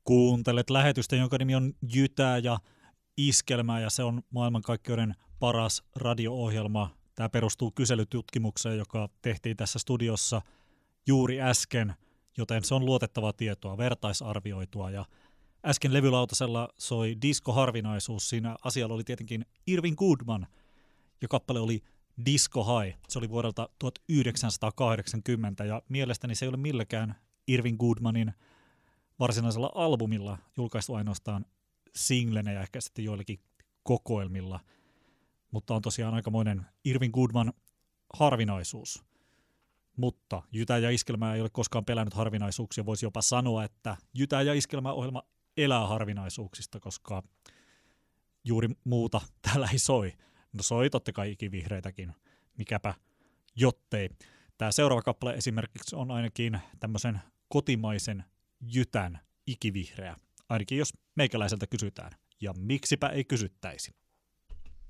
Kuuntelet lähetystä, jonka nimi on Jytää ja Iskelmää, ja se on maailmankaikkeuden paras radio-ohjelma. Tämä perustuu kyselytutkimukseen, joka tehtiin tässä studiossa juuri äsken, joten se on luotettavaa tietoa, vertaisarvioitua. Ja äsken levylautasella soi Disco-harvinaisuus. Siinä asialla oli tietenkin Irving Goodman, ja kappale oli Disco High. Se oli vuodelta 1980, ja mielestäni se ei ole milläkään Irving Goodmanin varsinaisella albumilla, julkaistu ainoastaan singlenä ja ehkä sitten joillakin kokoelmilla, mutta on tosiaan aikamoinen Irving Goodman harvinaisuus. Mutta Jytää ja Iskelmää ei ole koskaan pelännyt harvinaisuuksia. Voisi jopa sanoa, että Jytää ja Iskelmää-ohjelma elää harvinaisuuksista, koska juuri muuta täällä ei soi. No soi totta kai ikivihreitäkin, mikäpä jottei. Tämä seuraava kappale esimerkiksi on ainakin tämmöisen kotimaisen jytän ikivihreä, ainakin jos meikäläiseltä kysytään. Ja miksipä ei kysyttäisi.